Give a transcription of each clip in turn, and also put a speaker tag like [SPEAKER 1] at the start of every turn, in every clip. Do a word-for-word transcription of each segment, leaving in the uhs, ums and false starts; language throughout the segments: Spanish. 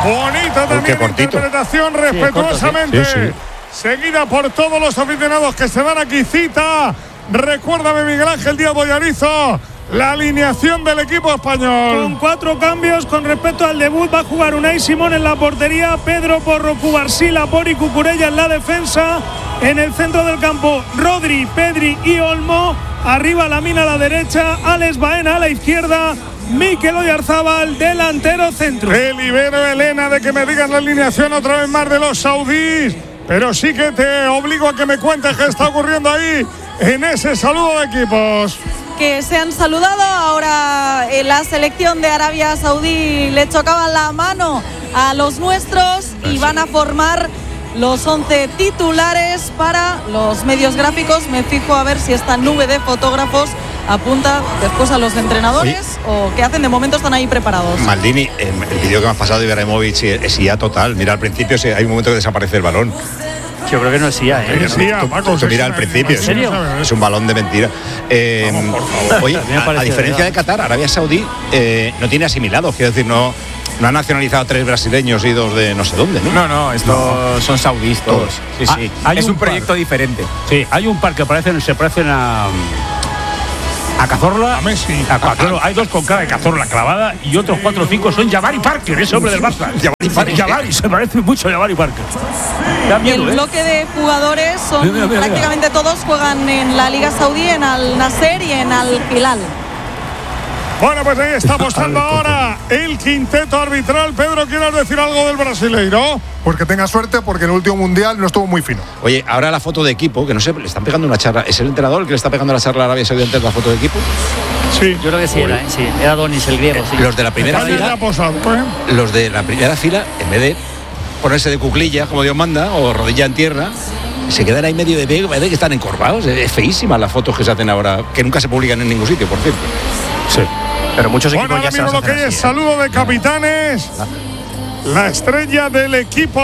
[SPEAKER 1] Bonita también interpretación, respetuosamente.
[SPEAKER 2] Sí, sí.
[SPEAKER 1] Seguida por todos los aficionados que se dan aquí cita. Recuérdame, Miguel Ángel Díaz Boyarizo, la alineación del equipo español.
[SPEAKER 3] Con cuatro cambios con respecto al debut. Va a jugar Unai Simón en la portería, Pedro Porro, Cubarsí, Laporte y Cucurella en la defensa. En el centro del campo, Rodri, Pedri y Olmo. Arriba Lamine a la derecha, Alex Baena a la izquierda, Mikel Oyarzábal, delantero centro.
[SPEAKER 1] Te libero, Elena, de que me digas la alineación otra vez más de los saudíes, pero sí que te obligo a que me cuentes qué está ocurriendo ahí en ese saludo de equipos.
[SPEAKER 4] Que se han saludado, ahora en la selección de Arabia Saudí le chocaban la mano a los nuestros y van a formar los once titulares para los medios gráficos. Me fijo a ver si esta nube de fotógrafos apunta después a los entrenadores. Oye, o qué hacen. De momento están ahí preparados.
[SPEAKER 2] Maldini, el, el vídeo que me has pasado de Ibrahimovic es I A total. Mira, al principio hay un momento que desaparece el balón.
[SPEAKER 5] Yo creo que no es I A, ¿eh?
[SPEAKER 1] Es I A,
[SPEAKER 2] tú,
[SPEAKER 1] Paco,
[SPEAKER 2] tú mira al principio.
[SPEAKER 5] ¿En serio?
[SPEAKER 2] Es un balón de mentira. Eh,
[SPEAKER 1] Vamos, por favor.
[SPEAKER 2] Oye, a, a diferencia de Qatar, Arabia Saudí eh, no tiene asimilados. Quiero decir, no, no ha nacionalizado tres brasileños y dos de no sé dónde, ¿no?
[SPEAKER 6] No, no, estos no. son saudíes todos. Sí, sí.
[SPEAKER 7] Ah,
[SPEAKER 6] es un,
[SPEAKER 7] un
[SPEAKER 6] proyecto
[SPEAKER 7] par.
[SPEAKER 6] diferente.
[SPEAKER 7] Sí, hay un par que parecen, se parecen a. A Cazorla,
[SPEAKER 1] a Messi.
[SPEAKER 7] A, a, claro, hay dos con cara de Cazorla clavada y otros cuatro o cinco son Jabari Parker, ese hombre del Barça.
[SPEAKER 2] Jabari Parker.
[SPEAKER 7] Jabari, se parece mucho a Jabari Parker. Da miedo,
[SPEAKER 4] el
[SPEAKER 7] ¿eh?
[SPEAKER 4] bloque de jugadores son
[SPEAKER 7] mira, mira,
[SPEAKER 4] prácticamente
[SPEAKER 7] mira.
[SPEAKER 4] todos juegan en la Liga Saudí, en Al Nasser y en Al Hilal.
[SPEAKER 1] Bueno, pues ahí está apostando ahora el quinteto arbitral. Pedro, ¿quieres decir algo del brasileiro?
[SPEAKER 8] Pues que tenga suerte, porque en el último mundial no estuvo muy fino.
[SPEAKER 2] Oye, ahora la foto de equipo, que no sé, le están pegando una charla. ¿Es el entrenador el que le está pegando la charla a Arabia Saudí antes de la foto de equipo?
[SPEAKER 1] Sí.
[SPEAKER 5] Yo creo que sí era, ¿eh? Sí, era Donis el griego. Sí.
[SPEAKER 2] Los de la primera
[SPEAKER 1] España
[SPEAKER 2] fila,
[SPEAKER 1] ya ha posado, ¿eh?
[SPEAKER 2] los de la primera fila, en vez de ponerse de cuclillas, como Dios manda, o rodilla en tierra, se quedan ahí medio de pie, parece que están encorvados. Es feísimas las fotos que se hacen ahora, que nunca se publican en ningún sitio, por cierto.
[SPEAKER 7] Sí.
[SPEAKER 6] Pero muchos equipos
[SPEAKER 1] Bueno,
[SPEAKER 6] ya
[SPEAKER 1] ahora
[SPEAKER 6] se
[SPEAKER 1] mismo lo que hay es saludo de capitanes. La estrella del equipo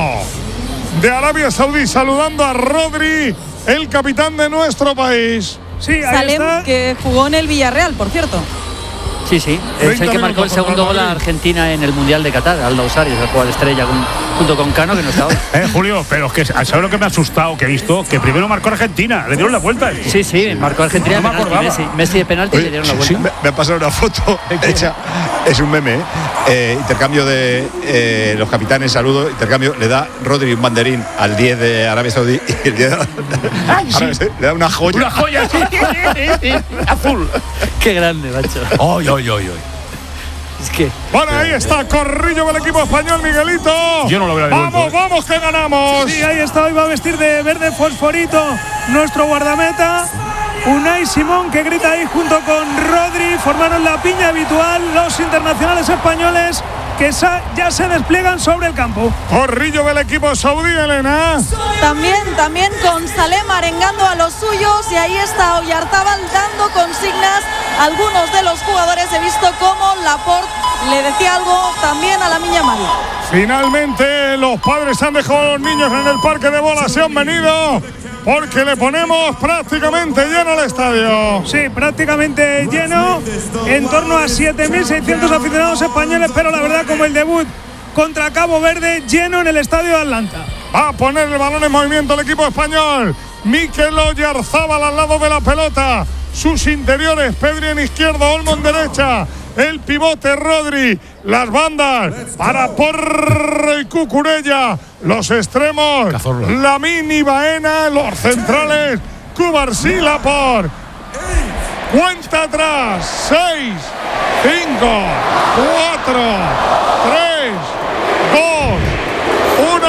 [SPEAKER 1] de Arabia Saudí saludando a Rodri, el capitán de nuestro país.
[SPEAKER 3] Sí, ahí
[SPEAKER 4] Salem,
[SPEAKER 3] está.
[SPEAKER 4] que jugó en el Villarreal, por cierto.
[SPEAKER 5] Sí, sí, es el que marcó el segundo gol a Argentina en el Mundial de Qatar, Aldo Usari, es el jugador estrella con, junto con Cano, que no estaba.
[SPEAKER 7] Eh, Julio, pero es que ¿sabes lo que me ha asustado? Que he visto que primero marcó Argentina, le dieron la vuelta.
[SPEAKER 5] Sí, sí, marcó Argentina
[SPEAKER 7] No
[SPEAKER 5] de
[SPEAKER 7] me
[SPEAKER 5] penalti, Messi, Messi de penalti y le dieron la vuelta.
[SPEAKER 2] Sí, me, me ha pasado una foto hecha, es un meme, ¿eh? Eh, intercambio de eh, los capitanes, saludo, intercambio, le da Rodri un banderín al diez de Arabia Saudí y el diez de
[SPEAKER 7] Ay, sí.
[SPEAKER 2] Arabia, le da una joya.
[SPEAKER 7] Una joya, sí, azul.
[SPEAKER 5] Qué grande, macho.
[SPEAKER 7] Oy, oy, oy, oy.
[SPEAKER 5] Es que.
[SPEAKER 1] Bueno, ahí está Corrillo del equipo español, Miguelito.
[SPEAKER 7] Yo no lo veo de
[SPEAKER 1] Vamos,
[SPEAKER 7] vuelto, ¿eh?
[SPEAKER 1] vamos, que ganamos.
[SPEAKER 3] Sí, ahí está, hoy va a vestir de verde fosforito nuestro guardameta. Unai Simón, que grita ahí junto con Rodri. Formaron la piña habitual los internacionales españoles que ya se despliegan sobre el campo.
[SPEAKER 1] Corrillo del equipo saudí, Elena.
[SPEAKER 4] También, también con Salem arengando a los suyos, y ahí está Oyarzábal dando consignas a algunos de los jugadores. He visto cómo Laporte le decía algo también a Lamine Yamal.
[SPEAKER 1] Finalmente los padres han dejado a los niños en el parque de bolas, se han venido porque le ponemos prácticamente lleno el estadio.
[SPEAKER 3] Sí, prácticamente lleno, en torno a siete mil seiscientos aficionados españoles, pero la verdad, como el debut contra Cabo Verde, lleno en el estadio de Atlanta.
[SPEAKER 1] Va a poner el balón en movimiento el equipo español. Mikel Oyarzábal al lado de la pelota. Sus interiores, Pedri en izquierda, Olmo en derecha. El pivote Rodri, las bandas para Porro y Cucurella, los extremos, Lamine y Baena, los centrales, Cubarsí, Laporte. Cuenta atrás, seis, cinco, cuatro, tres, dos, uno.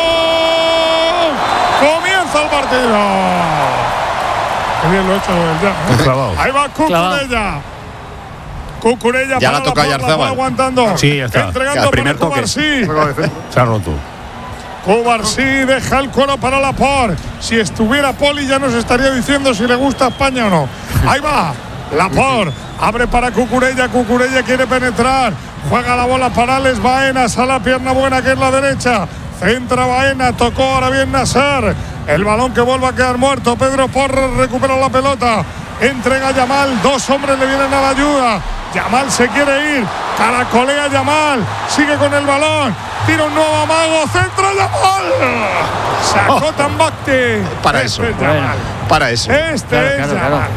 [SPEAKER 1] Comienza el partido. Qué bien lo he hecho ya, ¿eh? Ahí va Cucurella. Cucurella
[SPEAKER 2] ya
[SPEAKER 1] para
[SPEAKER 2] la toca Oyarzábal.
[SPEAKER 1] Aguantando.
[SPEAKER 7] Sí, ya está.
[SPEAKER 1] Entregando
[SPEAKER 2] el primer
[SPEAKER 1] para
[SPEAKER 2] toque.
[SPEAKER 1] Cubarsí.
[SPEAKER 7] Se ha roto.
[SPEAKER 1] Cubarsí deja el cuero para Laporte. Si estuviera Poli ya nos estaría diciendo si le gusta España o no. Ahí va. Laporte abre para Cucurella. Cucurella quiere penetrar. Juega la bola para Alex Baena. Sale la pierna buena que es la derecha. Centra Baena. Tocó ahora bien Nasser. El balón que vuelve a quedar muerto. Pedro Porro recupera la pelota. Entrega a Yamal. Dos hombres le vienen a la ayuda. Yamal se quiere ir. Caracolea Yamal. Sigue con el balón. tira un nuevo amago, centro Yamal. Sacó
[SPEAKER 2] Oh.
[SPEAKER 1] Tambacti.
[SPEAKER 2] Para
[SPEAKER 1] Este
[SPEAKER 2] eso.
[SPEAKER 1] es Yamal.
[SPEAKER 2] Para eso.
[SPEAKER 1] Este
[SPEAKER 5] Claro,
[SPEAKER 1] es
[SPEAKER 5] claro,
[SPEAKER 1] Yamal.
[SPEAKER 5] claro.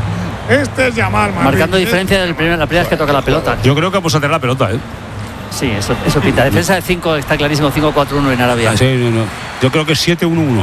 [SPEAKER 1] Este es Yamal, Madrid.
[SPEAKER 5] Marcando diferencia del primer, la primera vez que toca la pelota.
[SPEAKER 7] Yo creo que vamos a tener la pelota, ¿eh?
[SPEAKER 5] Sí, eso, eso pinta. Defensa de cinco, está clarísimo, cinco cuatro uno en Arabia.
[SPEAKER 7] Ah, sí, no, no. Yo creo que es siete uno uno.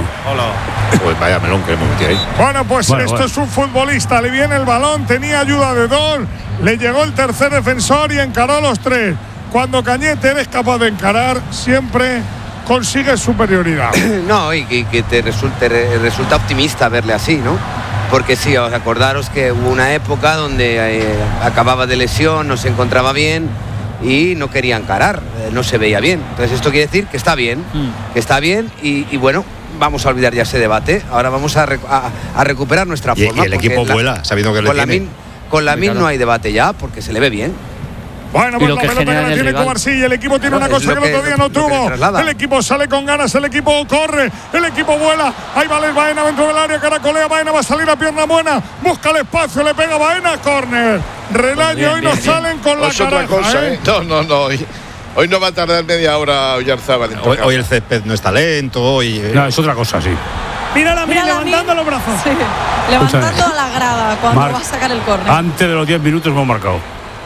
[SPEAKER 2] Pues vaya melón que hemos metido ahí.
[SPEAKER 1] Bueno, pues
[SPEAKER 7] Bueno,
[SPEAKER 1] esto
[SPEAKER 7] bueno.
[SPEAKER 1] es un futbolista. Le viene el balón, tenía ayuda de dos, le llegó el tercer defensor y encaró a los tres. Cuando Cañete eres capaz de encarar, siempre consigues superioridad.
[SPEAKER 9] No, y que, que te resulte, re- resulta optimista verle así, ¿no? Porque sí, os acordaros que hubo una época donde eh, acababa de lesión, no se encontraba bien y no quería encarar, eh, no se veía bien. Entonces esto quiere decir que está bien,
[SPEAKER 5] Mm.
[SPEAKER 9] que está bien y, y bueno, vamos a olvidar ya ese debate. Ahora vamos a, rec- a- a recuperar nuestra
[SPEAKER 2] Y,
[SPEAKER 9] forma.
[SPEAKER 2] y el
[SPEAKER 9] porque
[SPEAKER 2] equipo
[SPEAKER 9] la-
[SPEAKER 2] vuela, sabiendo que le
[SPEAKER 9] con la
[SPEAKER 2] tiene.
[SPEAKER 9] min, con la
[SPEAKER 5] Sí,
[SPEAKER 9] min
[SPEAKER 5] claro.
[SPEAKER 9] no hay debate ya, porque se le ve bien.
[SPEAKER 1] Bueno,
[SPEAKER 5] Y
[SPEAKER 1] pues
[SPEAKER 5] lo
[SPEAKER 1] la
[SPEAKER 5] que
[SPEAKER 1] pelota que
[SPEAKER 5] genera
[SPEAKER 1] la
[SPEAKER 5] en el
[SPEAKER 1] tiene
[SPEAKER 5] rival.
[SPEAKER 1] Cubarsí. El equipo tiene
[SPEAKER 9] Claro,
[SPEAKER 1] una
[SPEAKER 9] es
[SPEAKER 1] cosa
[SPEAKER 9] lo
[SPEAKER 1] que el
[SPEAKER 9] que-
[SPEAKER 1] otro día
[SPEAKER 9] lo
[SPEAKER 1] no
[SPEAKER 9] que- lo que le
[SPEAKER 1] tuvo.
[SPEAKER 9] traslada.
[SPEAKER 1] El equipo sale con ganas, el equipo corre, el equipo vuela. Ahí va el Baena dentro del área, caracolea. Baena va a salir a pierna buena. Busca el espacio, le pega Baena, córner. Relaño,
[SPEAKER 5] Bien,
[SPEAKER 1] hoy
[SPEAKER 5] bien,
[SPEAKER 1] nos
[SPEAKER 5] bien.
[SPEAKER 1] salen con la
[SPEAKER 10] Es otra
[SPEAKER 1] caraja,
[SPEAKER 10] cosa,
[SPEAKER 1] ¿eh?
[SPEAKER 10] ¿eh? No, no, no. Hoy, hoy no va a tardar media hora Oyarzábal en
[SPEAKER 2] Hoy,
[SPEAKER 10] tocar.
[SPEAKER 2] hoy el césped no está lento, hoy. eh,
[SPEAKER 7] No, es otra cosa, sí.
[SPEAKER 3] Mira la
[SPEAKER 4] Mira la
[SPEAKER 3] levantando
[SPEAKER 4] Min.
[SPEAKER 3] los brazos.
[SPEAKER 4] Sí, levantando a la grada cuando
[SPEAKER 7] Mar-
[SPEAKER 4] va a sacar el córner.
[SPEAKER 7] Antes de los diez minutos hemos marcado.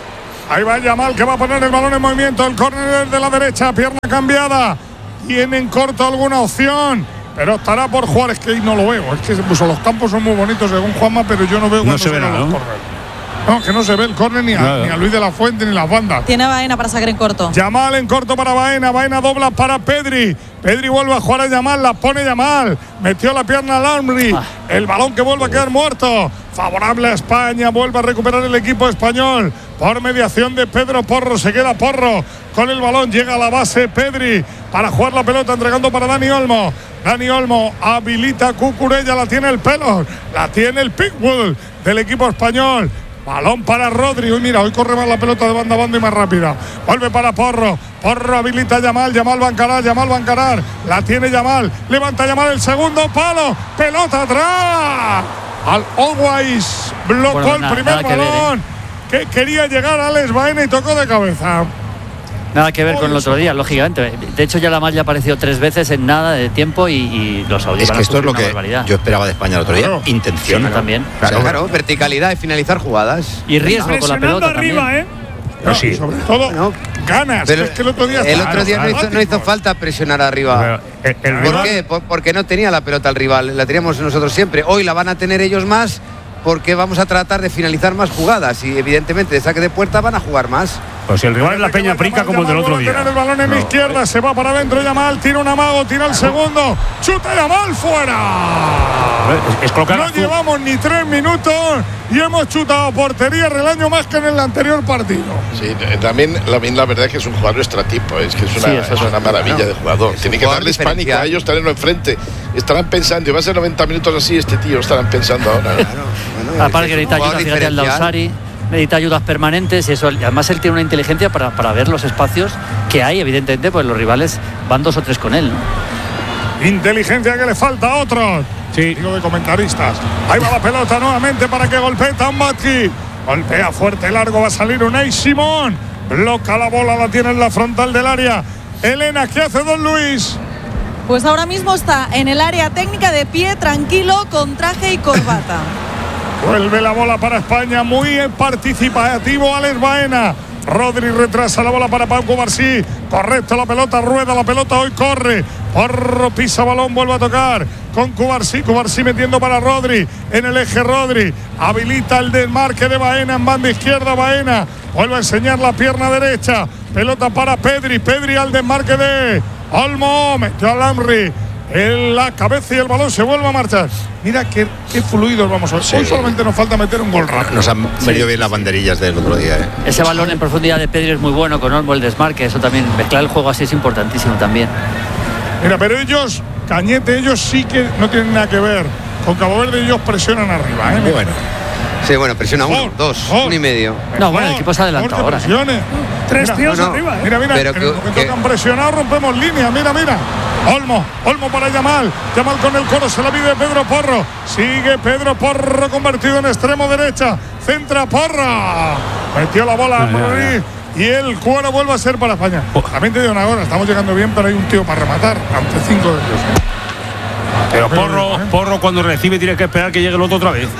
[SPEAKER 1] Ahí va Yamal que va a poner el balón en movimiento. El córner de la derecha, pierna cambiada. Tienen corto alguna opción, pero estará por jugar. Es que ahí no lo veo. Es que pues, los campos son muy bonitos según Juanma, pero yo no veo
[SPEAKER 7] No
[SPEAKER 1] cuando
[SPEAKER 7] se ve
[SPEAKER 1] sacan
[SPEAKER 7] nada,
[SPEAKER 1] los
[SPEAKER 7] ¿no?
[SPEAKER 1] córneres. No, que no se ve el córner ni, a-
[SPEAKER 7] Nada.
[SPEAKER 1] ni a Luis de la Fuente ni las bandas.
[SPEAKER 4] Tiene Baena para sacar en corto.
[SPEAKER 1] Yamal en corto para Baena, Baena dobla para Pedri. Pedri vuelve a jugar a Yamal, la pone Yamal. Metió la pierna a Lamri.
[SPEAKER 5] Ah.
[SPEAKER 1] El balón que vuelve a quedar muerto. Favorable a España, vuelve a recuperar el equipo español. Por mediación de Pedro Porro, se queda Porro con el balón, llega a la base Pedri para jugar la pelota, entregando para Dani Olmo. Dani Olmo habilita a Cucurella, la tiene el pelo, la tiene el Pickwood del equipo español. Balón para Rodri. Uy, mira, hoy corre más la pelota de banda a banda y más rápida. Vuelve para Porro. Porro habilita a Yamal. Yamal va a encarar. Yamal va a encarar. La tiene Yamal. Levanta Yamal el segundo palo. Pelota atrás. Al Always blocó
[SPEAKER 5] Bueno,
[SPEAKER 1] el
[SPEAKER 5] nada-
[SPEAKER 1] primer
[SPEAKER 5] nada que ver,
[SPEAKER 1] balón. Que quería llegar a Alex Baena y tocó de cabeza.
[SPEAKER 5] Nada que ver con el otro día, lógicamente. De hecho, ya la malla ha aparecido tres veces en nada de tiempo y, y los saudíes
[SPEAKER 2] Es
[SPEAKER 5] van
[SPEAKER 2] que
[SPEAKER 5] a
[SPEAKER 2] esto es
[SPEAKER 5] sufrir
[SPEAKER 2] lo
[SPEAKER 5] una
[SPEAKER 2] que
[SPEAKER 5] barbaridad.
[SPEAKER 2] yo esperaba de España el otro día.
[SPEAKER 1] Claro.
[SPEAKER 2] Intención.
[SPEAKER 5] Sí, también.
[SPEAKER 9] Claro, claro, verticalidad y finalizar jugadas.
[SPEAKER 5] Y riesgo con la
[SPEAKER 3] Presionando
[SPEAKER 5] pelota
[SPEAKER 3] arriba,
[SPEAKER 5] también.
[SPEAKER 3] ¿eh?
[SPEAKER 1] No,
[SPEAKER 7] sí.
[SPEAKER 1] y sobre todo,
[SPEAKER 9] Bueno,
[SPEAKER 1] ganas.
[SPEAKER 9] Pero
[SPEAKER 1] es que el otro día,
[SPEAKER 9] el
[SPEAKER 1] claro,
[SPEAKER 9] otro día no hizo, no hizo
[SPEAKER 1] dramáticos.
[SPEAKER 9] falta presionar arriba.
[SPEAKER 7] Pero, eh, el
[SPEAKER 9] ¿Por
[SPEAKER 7] rival-
[SPEAKER 9] qué? Por- porque no tenía la pelota el rival, la teníamos nosotros siempre. Hoy la van a tener ellos más porque vamos a tratar de finalizar más jugadas y evidentemente de saque de puerta van a jugar más.
[SPEAKER 7] Pues si el rival es la Peña Prica como el del otro día.
[SPEAKER 1] Tener el balón en la izquierda, se va para adentro Yamal, tira un amago, tira el segundo, chuta Yamal fuera.
[SPEAKER 7] Es, es colocar
[SPEAKER 1] No
[SPEAKER 7] a Zu-
[SPEAKER 1] llevamos ni tres minutos y hemos chutado portería Relaño más que en el anterior partido.
[SPEAKER 10] Sí, eh, también la, la verdad es que es un jugador extratipo, es que es una,
[SPEAKER 5] Sí, eso
[SPEAKER 10] es una maravilla
[SPEAKER 9] Claro.
[SPEAKER 10] de jugador.
[SPEAKER 9] Es un
[SPEAKER 10] Tiene que
[SPEAKER 9] jugador
[SPEAKER 10] darles pánico
[SPEAKER 9] diferencial.
[SPEAKER 10] a ellos, tenerlo enfrente. Estarán pensando, y va a ser noventa minutos así, este tío, estarán pensando ahora.
[SPEAKER 9] Bueno,
[SPEAKER 5] Aparte que
[SPEAKER 9] es un
[SPEAKER 5] necesita ayuda,
[SPEAKER 9] jugador
[SPEAKER 5] fíjate al
[SPEAKER 9] diferencial.
[SPEAKER 5] Lausari, necesita ayudas permanentes y eso. Además él tiene una inteligencia para, para ver los espacios que hay, evidentemente, pues los rivales van dos o tres con él, ¿no?
[SPEAKER 1] Inteligencia que le falta a otros.
[SPEAKER 7] Sí.
[SPEAKER 1] Digo de comentaristas. Ahí va la pelota nuevamente para que golpee Tambatki. Golpea fuerte, largo, va a salir Unai Simón. Bloca la bola, la tiene en la frontal del área. Elena, ¿qué hace Don Luis?
[SPEAKER 4] Pues ahora mismo está en el área técnica de pie, tranquilo, con traje y corbata.
[SPEAKER 1] Vuelve la bola para España, muy participativo Alex Baena. Rodri retrasa la bola para Pau Cubarsí. Correcto, la pelota rueda, la pelota hoy corre. Porro pisa balón, vuelve a tocar con Cubarsí. Cubarsí metiendo para Rodri en el eje Rodri. Habilita el desmarque de Baena en banda izquierda. Baena vuelve a enseñar la pierna derecha. Pelota para Pedri. Pedri al desmarque de Olmo. Metió a Lamri en la cabeza y el balón se vuelve a marchar. Mira qué, qué fluidos vamos a ver.
[SPEAKER 2] Sí.
[SPEAKER 1] Hoy solamente nos falta meter un gol rápido.
[SPEAKER 2] Nos han venido bien las banderillas del otro día. ¿eh?
[SPEAKER 5] Ese balón en profundidad de Pedri es muy bueno, con Olmo el desmarque, eso también, mezclar el juego así es importantísimo también.
[SPEAKER 1] Mira, pero ellos, Cañete, ellos sí que no tienen nada que ver. Con Cabo Verde ellos presionan arriba, ¿eh?
[SPEAKER 2] Bueno,
[SPEAKER 9] Sí, bueno, presiona uno,
[SPEAKER 1] Mejor,
[SPEAKER 9] dos,
[SPEAKER 1] mejor.
[SPEAKER 9] uno y medio.
[SPEAKER 5] No, bueno, el equipo se ha
[SPEAKER 1] Mejor
[SPEAKER 5] adelantado
[SPEAKER 1] que
[SPEAKER 5] ahora, ¿eh?
[SPEAKER 1] presione.
[SPEAKER 3] Tres
[SPEAKER 1] Mira,
[SPEAKER 3] tíos
[SPEAKER 9] no, no.
[SPEAKER 3] arriba, ¿eh?
[SPEAKER 1] Mira, mira,
[SPEAKER 9] Pero
[SPEAKER 1] en
[SPEAKER 9] que-
[SPEAKER 1] el momento
[SPEAKER 9] que-
[SPEAKER 1] que han presionado rompemos línea, mira, mira. Olmo, Olmo para Yamal, Yamal con el coro, se la pide Pedro Porro. Sigue Pedro Porro convertido en extremo derecha. Centra Porra. Metió la bola
[SPEAKER 7] Ya, ya,
[SPEAKER 1] Rodri. y el cuero vuelve a ser para España. También te digo una cosa, estamos llegando bien, pero hay un tío para rematar, ante cinco de ellos.
[SPEAKER 7] Pero Porro, Porro cuando recibe tiene que esperar que llegue el otro otra vez.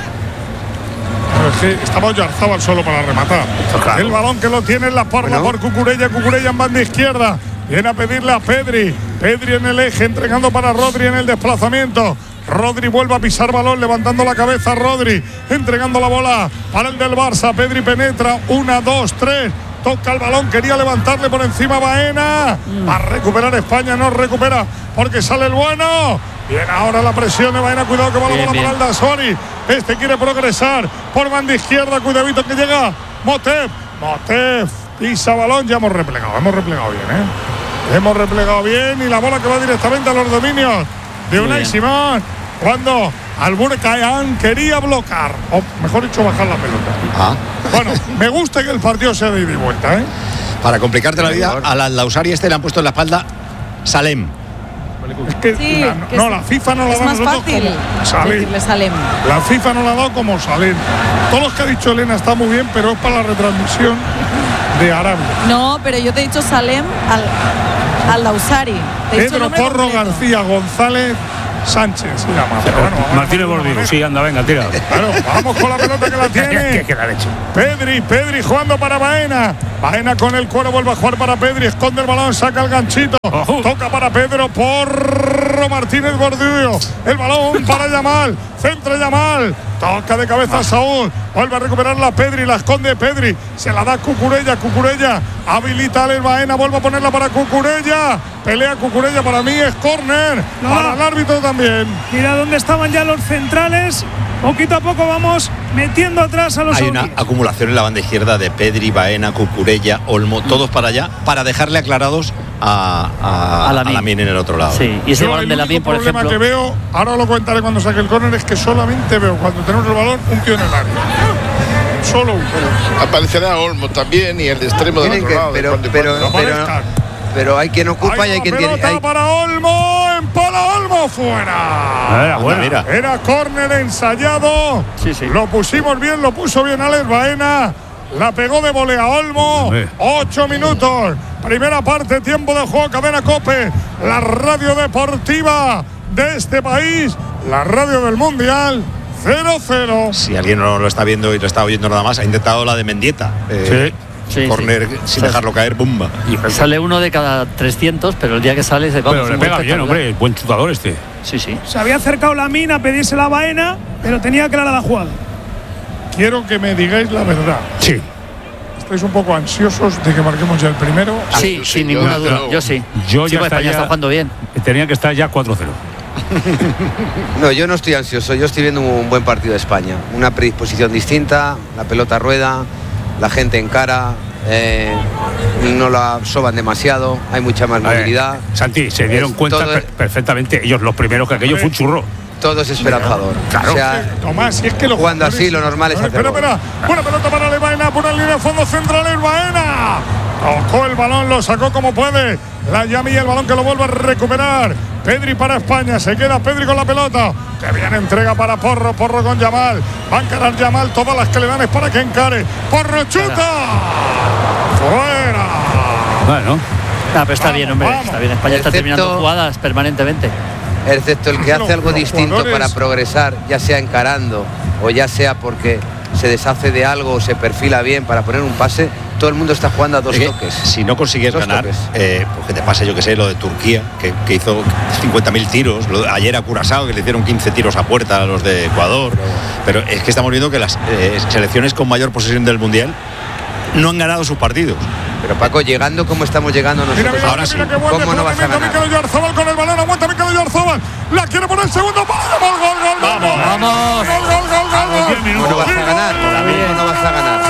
[SPEAKER 1] Pero es que estamos Yarzábal solo para rematar. Claro. El balón que lo tiene en la parla bueno. por Cucurella, Cucurella en banda izquierda. Viene a pedirle a Pedri. Pedri en el eje, entregando para Rodri en el desplazamiento. Rodri vuelve a pisar balón, levantando la cabeza Rodri, entregando la bola para el del Barça. Pedri penetra, una, dos, tres. Toca el balón, quería levantarle por encima Baena. Mm. A recuperar España, no recupera porque sale el bueno. Bien, ahora la presión de Baena, cuidado que va la bola para Aldasori. Este quiere progresar por banda izquierda, cuidadito que llega Motef. Motef pisa balón, ya hemos replegado, hemos replegado bien, ¿eh? Hemos replegado bien y la bola que va directamente a los dominios de Unai Simón. Cuando Alburcayan quería bloquear, o mejor dicho, bajar la pelota.
[SPEAKER 2] Ah.
[SPEAKER 1] Bueno, me gusta que el partido sea de ida y vuelta, ¿eh?
[SPEAKER 2] Para complicarte la vida, al Aldasori este le han puesto en la espalda Salem.
[SPEAKER 1] Es que,
[SPEAKER 4] sí,
[SPEAKER 1] la,
[SPEAKER 4] que
[SPEAKER 1] no,
[SPEAKER 4] es,
[SPEAKER 1] la FIFA no la da
[SPEAKER 4] más fácil
[SPEAKER 1] como Salem.
[SPEAKER 4] Salem.
[SPEAKER 1] La FIFA no la ha dado como Salem. Todos los que ha dicho Elena está muy bien, pero es para la retransmisión de Arabia.
[SPEAKER 4] No, pero yo te he dicho Salem al, al Lausari.
[SPEAKER 1] Pedro Porro García González Sánchez se llama.
[SPEAKER 7] Pero bueno, Martínez Bordigo, sí, anda, venga, tira.
[SPEAKER 1] Claro, vamos con la pelota que la tiene.
[SPEAKER 7] ¿Qué la hecho?
[SPEAKER 1] Pedri, Pedri jugando para Baena. Baena con el cuero, vuelve a jugar para Pedri, esconde el balón, saca el ganchito. Oh. Toca para Pedro, Porro Martínez Bordigo. El balón para Yamal, centra Yamal. Toca de cabeza a Saúl, vuelve a recuperarla Pedri, la esconde Pedri, se la da Cucurella, Cucurella habilita al Baena, vuelve a ponerla para Cucurella, pelea Cucurella, para mí es córner, no. para el árbitro también.
[SPEAKER 3] Mira dónde estaban ya los centrales, poquito a poco vamos metiendo atrás a los
[SPEAKER 2] Hay una acumulación en la banda izquierda de Pedri, Baena, Cucurella, Olmo, todos para allá, para dejarle aclarados a, a, a Lamine en el otro lado.
[SPEAKER 5] Sí, y ese balón de Lamine, por ejemplo.
[SPEAKER 1] El problema que veo, ahora lo comentaré cuando saque el córner, es que solamente veo cuando tenemos el balón un tío en el área. Solo uno.
[SPEAKER 10] Aparecerá Olmo también y el de extremo del otro
[SPEAKER 9] que,
[SPEAKER 10] lado.
[SPEAKER 9] Pero, pero, pero, pero, pero hay quien ocupa hay y hay quien tiene.
[SPEAKER 1] Hay para Olmo, empala Olmo fuera.
[SPEAKER 7] Era, bueno, mira.
[SPEAKER 1] Era córner ensayado.
[SPEAKER 5] Sí, sí.
[SPEAKER 1] Lo pusimos bien, lo puso bien Alex Baena. La pegó de volea Olmo. Ocho minutos. Primera parte, tiempo de juego, Cadena COPE. La radio deportiva de este país. La radio del Mundial. cero cero.
[SPEAKER 2] Si alguien no lo está viendo y lo está oyendo nada más, ha intentado la de Mendieta. Eh,
[SPEAKER 5] sí.
[SPEAKER 2] Corner sí, sin dejarlo caer, bomba.
[SPEAKER 5] Sale uno de cada trescientos, pero el día que sale se va.
[SPEAKER 7] Pero le pega bien, hombre, buen chutador este.
[SPEAKER 5] Sí, sí.
[SPEAKER 3] Se había acercado Lamine a pedirse la Baena, pero tenía clara la jugada.
[SPEAKER 1] Quiero que me digáis la verdad.
[SPEAKER 7] Sí.
[SPEAKER 1] ¿Estáis un poco ansiosos de que marquemos ya el primero?
[SPEAKER 5] Sí,
[SPEAKER 10] yo
[SPEAKER 5] sin
[SPEAKER 10] sí,
[SPEAKER 5] ninguna
[SPEAKER 10] yo,
[SPEAKER 5] duda.
[SPEAKER 10] yo,
[SPEAKER 5] Yo sí.
[SPEAKER 7] Yo
[SPEAKER 5] sí,
[SPEAKER 7] ya
[SPEAKER 5] España
[SPEAKER 7] ya,
[SPEAKER 5] está jugando bien.
[SPEAKER 7] Tenía que estar ya cuatro cero.
[SPEAKER 9] No, yo no estoy ansioso, yo estoy viendo un buen partido de España. Una predisposición distinta, la pelota rueda, la gente encara, eh, no la soban demasiado, hay mucha más movilidad.
[SPEAKER 7] Eh, Santi, se dieron
[SPEAKER 9] es,
[SPEAKER 7] cuenta per-
[SPEAKER 9] es,
[SPEAKER 7] perfectamente, ellos los primeros, que aquello fue un churro.
[SPEAKER 9] Todo es esperanzador.
[SPEAKER 7] Claro.
[SPEAKER 9] O sea,
[SPEAKER 1] Tomás, si es que lo
[SPEAKER 9] jugando así, lo normal es hacer.
[SPEAKER 1] Espera, espera. Buena pelota para Baena, por la línea de fondo central, el Baena. Tocó el balón, lo sacó como puede. La Yami y el balón que lo vuelve a recuperar. Pedri para España, se queda Pedri con la pelota. Que bien entrega para Porro, Porro con Yamal. Va a encarar Yamal, todas las que le dan es para que encare. Porro chuta. Fuera.
[SPEAKER 5] Bueno. Ah, pero está vamos, bien, hombre. Vamos. Está bien. España Excepto... está terminando jugadas permanentemente.
[SPEAKER 9] Excepto el que hace algo distinto para progresar, ya sea encarando o ya sea porque se deshace de algo o se perfila bien para poner un pase, todo el mundo está jugando a dos
[SPEAKER 2] es
[SPEAKER 9] toques.
[SPEAKER 2] Si no consigues dos ganar, eh, pues que te pase, yo que sé, lo de Turquía, que, que hizo cincuenta mil tiros, lo de, ayer a Curazao, que le hicieron quince tiros a puerta a los de Ecuador, pero es que estamos viendo que las eh, selecciones con mayor posesión del Mundial no han ganado sus partidos.
[SPEAKER 9] Pero Paco, llegando como estamos llegando nosotros,
[SPEAKER 1] mira, mira,
[SPEAKER 9] ahora
[SPEAKER 1] mira,
[SPEAKER 9] sí, ¿cómo no vas a ganar?
[SPEAKER 1] Mikel Oyarzabal con el balón, aguanta Mikel Oyarzabal, la quiere poner el segundo, gol, gol, gol, gol,
[SPEAKER 5] vamos,
[SPEAKER 1] gol,
[SPEAKER 5] vamos,
[SPEAKER 1] gol, gol, gol, gol,
[SPEAKER 9] ¿Cómo no vas a ganar? ¿Cómo no vas a ganar?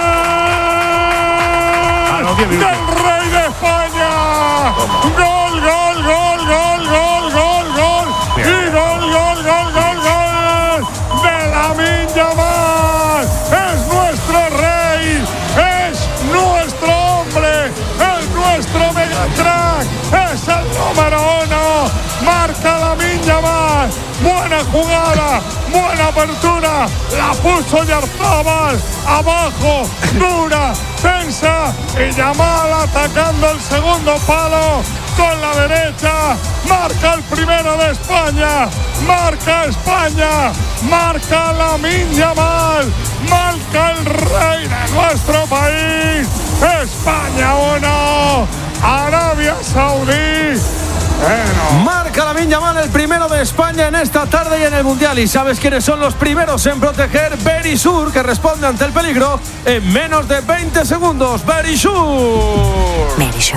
[SPEAKER 1] Del Rey de España, gol, gol, gol, gol, gol, gol, gol, y gol, gol, gol, gol, gol, de Lamine Yamal, es nuestro rey, es nuestro hombre, es nuestro Megatrack, es el número uno, marca Lamine Yamal, buena jugada, buena apertura, la puso Oyarzabal, abajo, dura, defensa y Yamal atacando el segundo palo con la derecha. Marca el primero de España. Marca España. Marca Lamine Yamal. Marca el rey de nuestro país. España uno. Arabia Saudí. Bueno.
[SPEAKER 11] Marca Lamine Yamal, el primero de España en esta tarde y en el Mundial. ¿Y sabes quiénes son los primeros en proteger? Berisur, que responde ante el peligro en menos de veinte segundos. Berisur.
[SPEAKER 12] Berisur.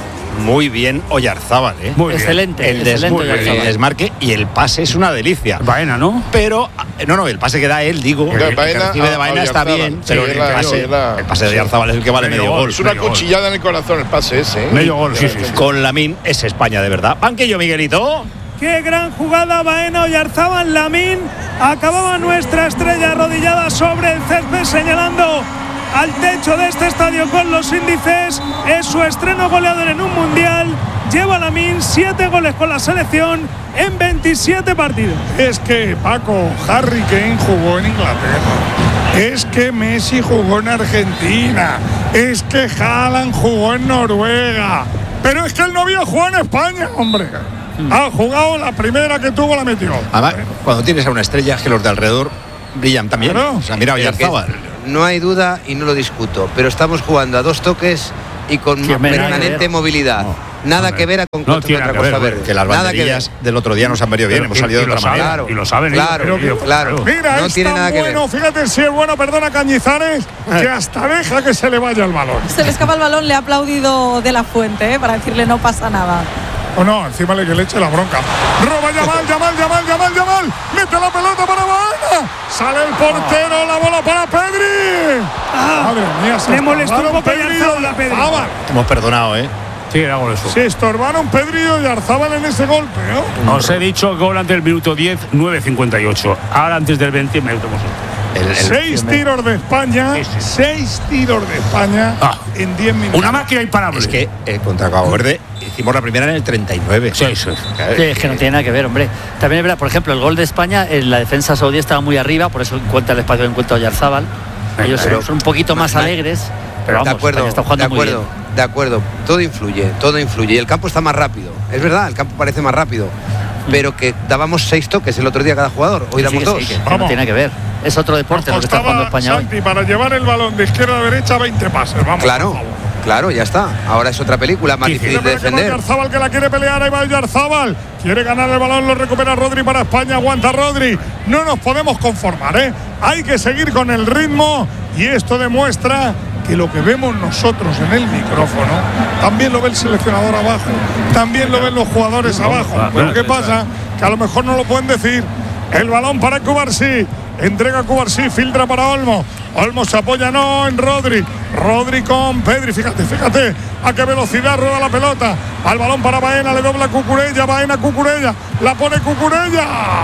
[SPEAKER 2] Muy bien Oyarzábal, ¿eh?
[SPEAKER 5] Muy excelente,
[SPEAKER 2] bien. El, des
[SPEAKER 5] excelente
[SPEAKER 2] el desmarque y el pase es una delicia.
[SPEAKER 7] Baena, ¿no?
[SPEAKER 2] Pero, no, no, el pase que da él, digo, el,
[SPEAKER 10] Baena,
[SPEAKER 2] el que recibe de Baena está bien, pero
[SPEAKER 10] sí,
[SPEAKER 2] el,
[SPEAKER 10] la,
[SPEAKER 2] pase,
[SPEAKER 10] la,
[SPEAKER 2] el pase de Oyarzábal es el que vale medio, medio gol.
[SPEAKER 10] Es una cuchillada en el corazón el pase ese, ¿eh?
[SPEAKER 7] Medio gol, sí, sí, sí.
[SPEAKER 2] Con Lamine es España de verdad. Banquillo, Miguelito.
[SPEAKER 3] Qué gran jugada, Baena, Oyarzábal, Lamine. Acababa nuestra estrella arrodillada sobre el césped señalando al techo de este estadio con los índices. Es su estreno goleador en un mundial. Lleva Lamine siete goles con la selección en veintisiete partidos.
[SPEAKER 1] Es que Paco, Harry Kane jugó en Inglaterra. Es que Messi jugó en Argentina. Es que Haaland jugó en Noruega. Pero es que el novio jugó en España, hombre. Ha jugado la primera que tuvo, la metió.
[SPEAKER 2] Además, cuando tienes a una estrella, es que los de alrededor brillan también.
[SPEAKER 1] Claro.
[SPEAKER 2] O sea, mira Oyarzábal.
[SPEAKER 9] No hay duda y no lo discuto, pero estamos jugando a dos toques y con
[SPEAKER 5] Sí,
[SPEAKER 9] permanente movilidad.
[SPEAKER 7] No.
[SPEAKER 9] Nada
[SPEAKER 7] Hombre,
[SPEAKER 9] que ver con
[SPEAKER 7] no
[SPEAKER 9] contra
[SPEAKER 7] tiene
[SPEAKER 9] otra
[SPEAKER 7] que ver,
[SPEAKER 9] Costa Verde.
[SPEAKER 2] Que las
[SPEAKER 9] Nada
[SPEAKER 2] banderillas del otro día nos han venido bien,
[SPEAKER 7] Pero,
[SPEAKER 2] hemos
[SPEAKER 7] y-
[SPEAKER 2] salido
[SPEAKER 7] y
[SPEAKER 2] de
[SPEAKER 7] lo
[SPEAKER 2] otra manera.
[SPEAKER 7] saben, y lo saben ellos.
[SPEAKER 9] Claro,
[SPEAKER 7] Pero que-
[SPEAKER 9] claro.
[SPEAKER 1] Mira,
[SPEAKER 9] No
[SPEAKER 1] es
[SPEAKER 9] tiene
[SPEAKER 1] tan
[SPEAKER 9] nada que
[SPEAKER 1] bueno,
[SPEAKER 9] ver.
[SPEAKER 1] fíjate si es bueno, perdona Cañizares, que hasta deja que se le vaya el balón.
[SPEAKER 4] Se le escapa el balón, le ha aplaudido De La Fuente, ¿eh? Para decirle no pasa nada.
[SPEAKER 1] O no, encima le que le eche la bronca. Roba Yamal, Yamal, Yamal, Yamal, Yamal. Mete la pelota para Baena. Sale el portero, la bola para Pedri.
[SPEAKER 3] Ah,
[SPEAKER 1] Madre mía, se
[SPEAKER 3] le molestó un
[SPEAKER 1] estorbaron
[SPEAKER 3] poco
[SPEAKER 1] Pedri y
[SPEAKER 3] Oyarzábal a Pedri.
[SPEAKER 1] Oyarzábal.
[SPEAKER 2] Hemos perdonado, ¿eh?
[SPEAKER 7] Sí, era gol eso.
[SPEAKER 1] Se estorbaron Pedri y Oyarzábal en ese golpe, ¿no?
[SPEAKER 7] Os he dicho gol antes del minuto diez, nueve cincuenta y ocho. Ahora antes del veinte, me metemos otro.
[SPEAKER 2] El, el,
[SPEAKER 1] Seis tiros de España,
[SPEAKER 7] Sí, sí.
[SPEAKER 1] seis tiros de España
[SPEAKER 7] Ah.
[SPEAKER 1] en diez minutos.
[SPEAKER 7] Una máquina imparable.
[SPEAKER 2] es que eh, contra Cabo Verde hicimos la primera en el treinta y nueve.
[SPEAKER 7] Sí, sí.
[SPEAKER 5] Sí, es que no tiene nada que ver, hombre. También es verdad, por ejemplo, el gol de España, en la defensa saudí estaba muy arriba, por eso encuentra el espacio de encuentro Oyarzábal. Ellos
[SPEAKER 9] Pero-
[SPEAKER 5] son un poquito más alegres, pero
[SPEAKER 9] de
[SPEAKER 5] vamos,
[SPEAKER 9] acuerdo,
[SPEAKER 5] España está jugando
[SPEAKER 9] de
[SPEAKER 5] muy
[SPEAKER 9] acuerdo,
[SPEAKER 5] bien.
[SPEAKER 9] de acuerdo. Todo influye, todo influye. Y el campo está más rápido. Es verdad, el campo parece más rápido. Pero que dábamos seis toques el otro día cada jugador. Hoy
[SPEAKER 5] Sí,
[SPEAKER 9] damos
[SPEAKER 5] que
[SPEAKER 9] dos.
[SPEAKER 5] sí, que- que
[SPEAKER 1] Vamos.
[SPEAKER 5] no tiene que ver. Es otro deporte lo que está jugando
[SPEAKER 1] Costaba,
[SPEAKER 5] España hoy.
[SPEAKER 1] Santi, para llevar el balón de izquierda a derecha, veinte pases. Vamos,
[SPEAKER 9] Claro,
[SPEAKER 1] por favor.
[SPEAKER 9] claro, ya está. Ahora es otra película, más
[SPEAKER 7] Sí,
[SPEAKER 9] difícil de
[SPEAKER 1] Mira que va
[SPEAKER 9] defender.
[SPEAKER 1] Oyarzábal, que la quiere pelear, ahí va Oyarzábal. Quiere ganar el balón, lo recupera Rodri para España, aguanta Rodri. No nos podemos conformar, ¿eh? Hay que seguir con el ritmo y esto demuestra que lo que vemos nosotros en el micrófono también lo ve el seleccionador abajo, también lo ven los jugadores abajo. Pero ¿qué pasa? Que a lo mejor no lo pueden decir. El balón para Cubarsí. Entrega Cubarsí, filtra para Olmo. Olmo se apoya no en Rodri. Rodri con Pedri, fíjate, fíjate a qué velocidad rueda la pelota. Al balón para Baena, le dobla Cucurella, Baena Cucurella, la pone Cucurella.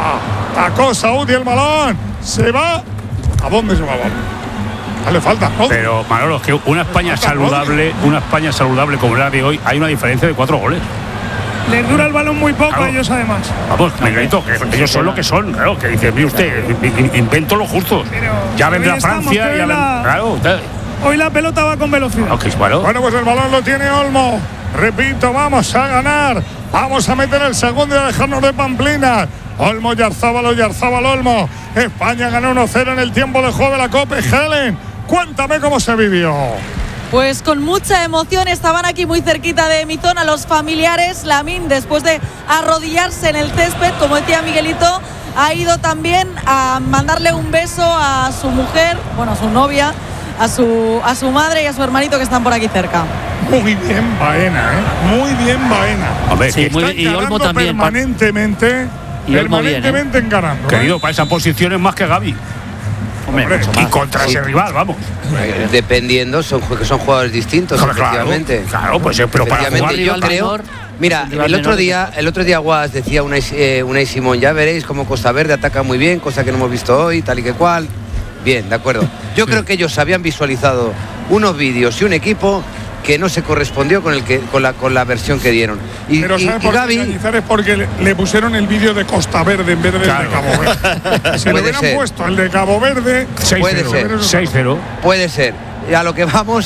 [SPEAKER 1] Tacó Saúl y el balón. Se va. ¿A dónde se va el balón? Dale falta, ¿no?
[SPEAKER 7] Pero, Manolo, es que una España saludable, una España saludable como la de hoy, hay una diferencia de cuatro goles.
[SPEAKER 3] Les dura el balón muy poco
[SPEAKER 7] Claro.
[SPEAKER 3] a ellos, además.
[SPEAKER 7] Vamos, Miguelito, que ellos son lo que son, claro, que dice, mire usted, in- invento los justos.
[SPEAKER 3] Pero
[SPEAKER 7] Ya
[SPEAKER 3] hoy
[SPEAKER 7] vendrá
[SPEAKER 3] estamos,
[SPEAKER 7] Francia,
[SPEAKER 3] que
[SPEAKER 7] ya
[SPEAKER 3] hoy
[SPEAKER 7] vendrá.
[SPEAKER 3] la-
[SPEAKER 7] Claro, tal.
[SPEAKER 3] Hoy la pelota va con velocidad.
[SPEAKER 7] Ok, bueno.
[SPEAKER 1] Bueno, pues el balón lo tiene Olmo. Repito, vamos a ganar. Vamos a meter el segundo y a dejarnos de pamplinas. Olmo, Oyarzábal, Oyarzábal, Olmo. España ganó uno cero en el tiempo de juego de la Copa. Helen, cuéntame cómo se vivió.
[SPEAKER 4] Pues con mucha emoción estaban aquí muy cerquita de mi zona los familiares. Lamine, después de arrodillarse en el césped, como decía Miguelito, ha ido también a mandarle un beso a su mujer, bueno, a su novia, a su, a su madre y a su hermanito que están por aquí cerca.
[SPEAKER 1] Muy bien, Baena, ¿eh? Muy bien, Baena.
[SPEAKER 7] Hombre,
[SPEAKER 5] Sí,
[SPEAKER 7] que-
[SPEAKER 5] muy bien. Y
[SPEAKER 1] Está
[SPEAKER 5] Olmo
[SPEAKER 1] encarando
[SPEAKER 5] también. pa-
[SPEAKER 1] Permanentemente.
[SPEAKER 5] Y Olmo bien, ¿eh?
[SPEAKER 1] permanentemente encarando. ¿eh?
[SPEAKER 7] querido, para esa posición es más que Gaby.
[SPEAKER 5] Hombre,
[SPEAKER 1] Hombre,
[SPEAKER 5] mucho
[SPEAKER 7] Y
[SPEAKER 5] más.
[SPEAKER 7] contra ese rival, vamos.
[SPEAKER 9] Eh, Dependiendo, son, ju- que son jugadores distintos,
[SPEAKER 7] Claro, claro,
[SPEAKER 9] efectivamente.
[SPEAKER 7] claro, pues eh, pero para
[SPEAKER 9] Efectivamente,
[SPEAKER 7] jugar
[SPEAKER 9] yo
[SPEAKER 5] rival
[SPEAKER 9] creo.
[SPEAKER 5] menor,
[SPEAKER 9] Mira,
[SPEAKER 5] es un rival
[SPEAKER 9] el otro
[SPEAKER 5] menor.
[SPEAKER 9] día, el otro día Guas decía Unai, eh, Unai Simón, ya veréis cómo Costa Verde ataca muy bien, cosa que no hemos visto hoy, tal y que cual. Bien, de acuerdo. Yo creo que ellos habían visualizado unos vídeos y un equipo que no se correspondió con el que con la con la versión que dieron. Y,
[SPEAKER 1] Pero
[SPEAKER 9] y-
[SPEAKER 1] ¿sabe
[SPEAKER 9] y
[SPEAKER 1] por qué,
[SPEAKER 9] Gavi,
[SPEAKER 1] Cañizares? Porque le, le pusieron el vídeo de Costa Verde en vez de
[SPEAKER 7] Claro.
[SPEAKER 1] el de Cabo Verde. Si le
[SPEAKER 9] Puede
[SPEAKER 1] hubieran
[SPEAKER 9] ser.
[SPEAKER 1] puesto el de Cabo Verde,
[SPEAKER 7] seis
[SPEAKER 9] puede
[SPEAKER 7] cero,
[SPEAKER 9] ser.
[SPEAKER 7] seis cero.
[SPEAKER 9] puede ser. Y a lo que vamos